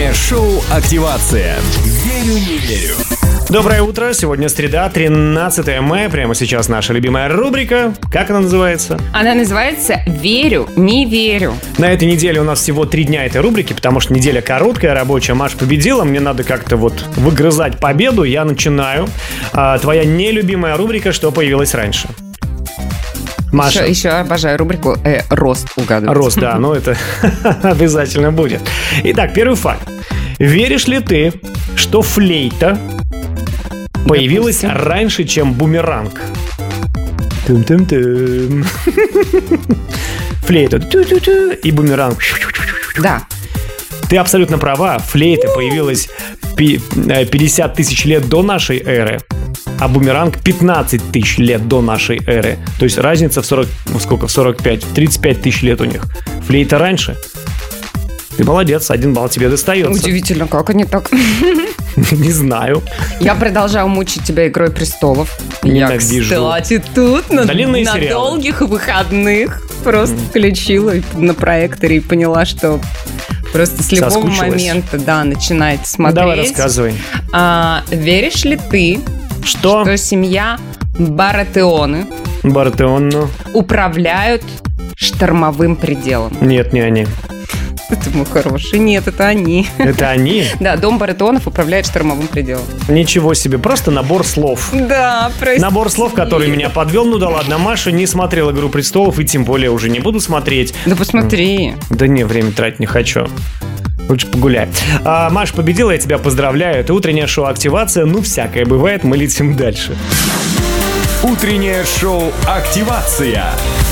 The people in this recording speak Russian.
Утреннее шоу «Активация». Верю, не верю. Доброе утро, сегодня среда, 13 мая. Прямо сейчас наша любимая рубрика. Как она называется? Она называется «Верю, не верю». На этой неделе у нас всего 3 дня этой рубрики, потому что неделя короткая, рабочая. Маша победила, мне надо как-то выгрызать победу. Я начинаю. Твоя нелюбимая рубрика «Что появилось раньше». Маша. Еще обожаю рубрику «Рост угадывать». Рост, да, это обязательно будет. Итак, первый факт. Веришь ли ты, что флейта появилась раньше, чем бумеранг? Тум-тум-тум. Флейта и бумеранг. Да. Ты абсолютно права. Флейта появилась 50 тысяч лет до нашей эры, а бумеранг 15 тысяч лет до нашей эры. То есть разница в 35 тысяч лет у них. Флейта раньше. Ты молодец, 1 балл тебе достается. Удивительно, как они так... Не знаю. Я продолжаю мучить тебя «Игрой престолов». Ненавижу. Я, кстати, тут на сериалы. долгих выходных просто включила на проекторе и поняла, что просто с любого момента, начинает смотреть. Давай, рассказывай. Веришь ли ты, что семья Баратеоны управляют штормовым пределом? Нет, не они. Это мой хороший. Нет, это они. Это они? Да, дом Баратеонов управляет штормовым пределом. Ничего себе, просто набор слов. Да, прости. Набор слов, который меня подвел. Ну да ладно, Маша не смотрела «Игру престолов» и тем более уже не буду смотреть. Да посмотри. Да не, время тратить не хочу. Лучше погуляй. Маша победила, я тебя поздравляю. Это утреннее шоу «Активация». Всякое бывает, мы летим дальше. Утреннее шоу «Активация».